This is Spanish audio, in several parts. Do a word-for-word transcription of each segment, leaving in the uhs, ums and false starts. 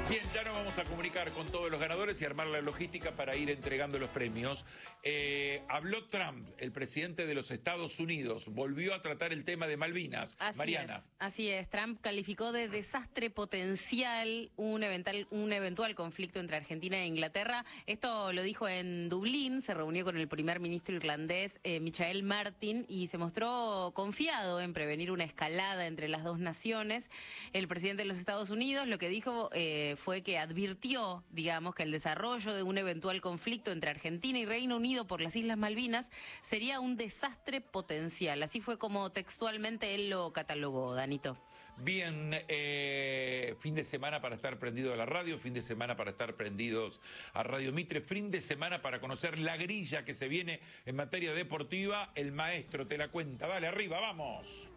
Bien, ya nos vamos a comunicar con todos los ganadores y armar la logística para ir entregando los premios. Eh, habló Trump, el presidente de los Estados Unidos, volvió a tratar el tema de Malvinas. Así Mariana. Es, así es, Trump calificó de desastre potencial un eventual, un eventual conflicto entre Argentina e Inglaterra. Esto lo dijo en Dublín, se reunió con el primer ministro irlandés eh, Michael Martin y se mostró confiado en prevenir una escalada entre las dos naciones. El presidente de los Estados Unidos lo que dijo eh, fue que advirtió, digamos, que el desarrollo de un eventual conflicto entre Argentina y Reino Unido por las Islas Malvinas sería un desastre potencial. Así fue como textualmente él lo catalogó, Danito. Bien, eh, fin de semana para estar prendido a la radio, fin de semana para estar prendidos a Radio Mitre, fin de semana para conocer la grilla que se viene en materia deportiva. El maestro te la cuenta. Dale, arriba, vamos.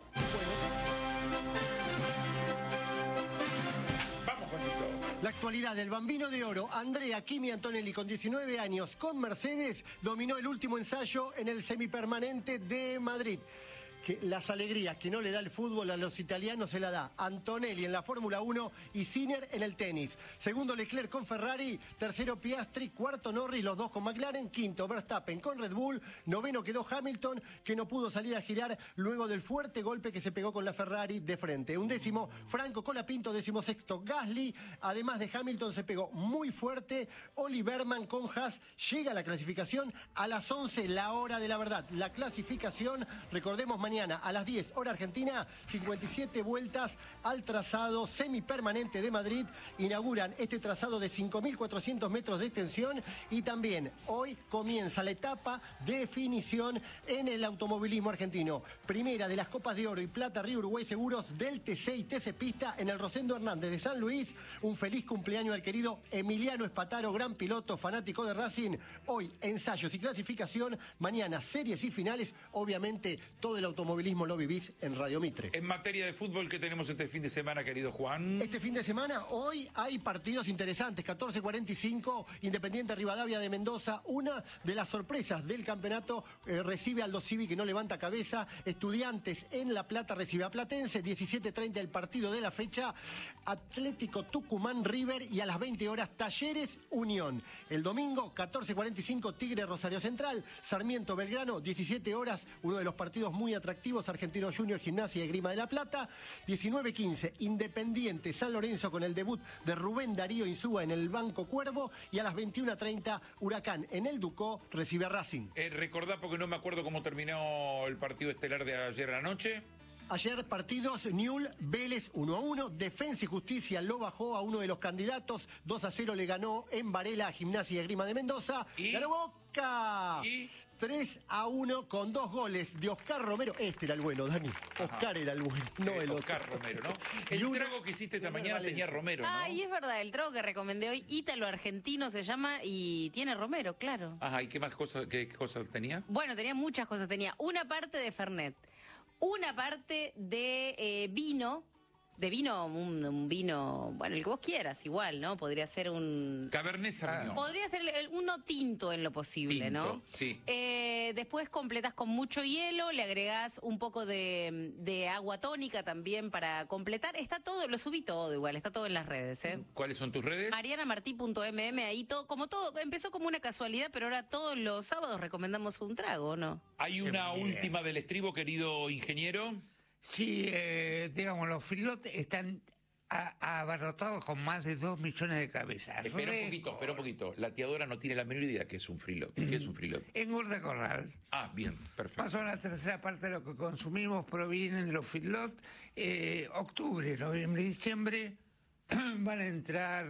Vamos, Juanito. La actualidad del Bambino de Oro, Andrea Kimi Antonelli, con diecinueve años, con Mercedes, dominó el último ensayo en el semipermanente de Madrid. Que las alegrías que no le da el fútbol a los italianos se la da Antonelli en la Fórmula uno y Sinner en el tenis. Segundo Leclerc con Ferrari, tercero Piastri, cuarto Norris, los dos con McLaren, quinto Verstappen con Red Bull, noveno quedó Hamilton, que no pudo salir a girar luego del fuerte golpe que se pegó con la Ferrari de frente. Undécimo Franco Colapinto, décimo sexto Gasly, además de Hamilton se pegó muy fuerte Oli Berman con Haas. Llega a la clasificación a las once, la hora de la verdad. La clasificación, recordemos, mañana a las diez, hora argentina, cincuenta y siete vueltas al trazado semipermanente de Madrid. Inauguran este trazado de cinco mil cuatrocientos metros de extensión y también hoy comienza la etapa de definición en el automovilismo argentino. Primera de las Copas de Oro y Plata Río Uruguay Seguros del T C y T C Pista en el Rosendo Hernández de San Luis. Un feliz cumpleaños al querido Emiliano Espataro, gran piloto, fanático de Racing. Hoy ensayos y clasificación, mañana series y finales. Obviamente todo el automovilismo Automovilismo lo vivís en Radio Mitre. En materia de fútbol, ¿qué tenemos este fin de semana, querido Juan? Este fin de semana, hoy hay partidos interesantes. catorce cuarenta y cinco, Independiente Rivadavia de Mendoza. Una de las sorpresas del campeonato, eh, recibe Aldo Civi, que no levanta cabeza. Estudiantes en La Plata recibe a Platense. diecisiete treinta el partido de la fecha. Atlético Tucumán River y a las veinte horas Talleres Unión. El domingo, catorce cuarenta y cinco, Tigre Rosario Central. Sarmiento Belgrano, diecisiete horas, uno de los partidos muy atractivos. Argentino Junior, Gimnasia y Grima de la Plata. diecinueve quince, Independiente San Lorenzo con el debut de Rubén Darío Insúa en el Banco Cuervo. Y a las veintiuna treinta, Huracán en el Ducó recibe a Racing. Eh, recordá, porque no me acuerdo cómo terminó el partido estelar de ayer a la noche. Ayer partidos, Newell, Vélez uno a uno, Defensa y Justicia lo bajó a uno de los candidatos, dos a cero le ganó en Varela a Gimnasia y Esgrima de Mendoza. ¿Y? ¡Ganó Boca! ¿Y? tres a uno con dos goles de Oscar Romero. Este era el bueno, Dani. Oscar Ajá. era el bueno, no eh, el Oscar otro. Romero, ¿no? El una, trago que hiciste esta mañana Valencia. tenía Romero, ¿no? Ay, es verdad, el trago que recomendé hoy, Ítalo Argentino se llama y tiene Romero, claro. Ajá, ¿y qué más cosas, qué cosas tenía? Bueno, tenía muchas cosas. Tenía una parte de Fernet, una parte de eh, vino, de vino, un, un vino, bueno, el que vos quieras, igual, ¿no? Podría ser un... Cabernet Sauvignon. Podría ser el, uno tinto en lo posible, Tinto, ¿no? sí. Eh, después completas con mucho hielo, le agregás un poco de, de agua tónica también para completar. Está todo, lo subí todo igual, está todo en las redes, ¿eh? ¿Cuáles son tus redes? mariana martí punto eme eme, ahí todo, como todo, empezó como una casualidad, pero ahora todos los sábados recomendamos un trago, ¿no? Hay una última del estribo, querido ingeniero. Sí, eh, digamos, los filotes están a, abarrotados con más de dos millones de cabezas. Espera un poquito, espera un poquito. La tiadora no tiene la menor idea que es un freelot. ¿Qué es un freelot? Engorda corral. Ah, bien, perfecto. Más o menos la tercera parte de lo que consumimos provienen de los feedlot. Eh, octubre, noviembre y diciembre van a entrar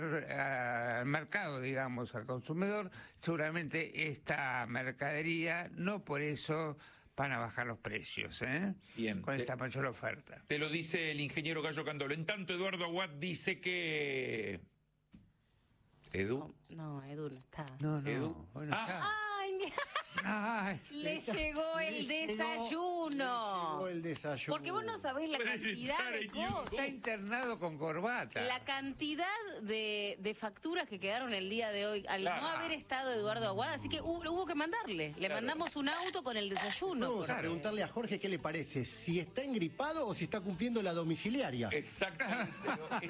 al mercado, digamos, al consumidor. Seguramente esta mercadería, no por eso van a bajar los precios, ¿eh? Bien. Con te, esta mayor oferta. Te lo dice el ingeniero Gallo Candolo. En tanto, Eduardo Aguad dice que... ¿Edu? No, no, Edu no está. No, no. Edu. Bueno, Ah. Ay, mira. Ay, Le llegó el Le llegó- desayuno. le llegó el desayuno. Porque vos no sabés la Puede cantidad estar de en cosas. está internado con corbata. La cantidad de, de facturas que quedaron el día de hoy al Claro. no haber estado Eduardo Aguada, así que hubo, hubo que mandarle. Le Claro. mandamos un auto con el desayuno. Vamos a preguntarle a Jorge qué le parece, si está engripado o si está cumpliendo la domiciliaria. Exactamente. ¿no?